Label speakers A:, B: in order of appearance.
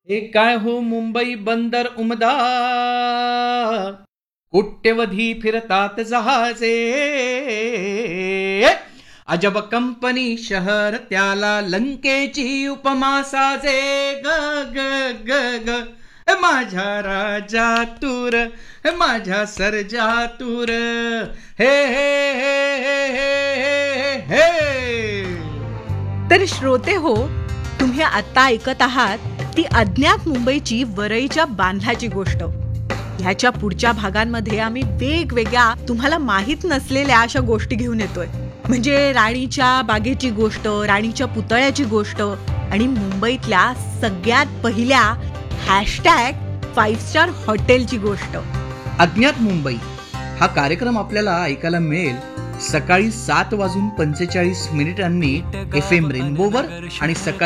A: हे काय हो मुंबई बंदर उमदा, कोट्यवधी फिरतात जहाजे. अजब कंपनी शहर त्याला लंकेची उपमा साजे. ग ग ग ग माझ्या राजा तूर, माझ्या सर्जा तूर. हे हे हे हे हे हे हे.
B: तर श्रोते हो, तुम्ही आता ऐकत आहात ती अज्ञात मुंबईची वरईच्या बांधल्याची गोष्ट. ह्याच्या पुढच्या भागांमध्ये आम्ही वेगवेगळ्या तुम्हाला माहीत नसलेल्या अशा गोष्टी घेऊन येतोय. म्हणजे राणीच्या बागेची गोष्ट, राणीच्या पुतळ्याची गोष्ट आणि मुंबईतल्या सगळ्यात पहिल्या #5 स्टार हॉटेलची गोष्ट.
A: अज्ञात मुंबई हा कार्यक्रम आपल्याला ऐकायला मिळेल सकाळी 7:45 FM रेनबोवर आणि सकाळी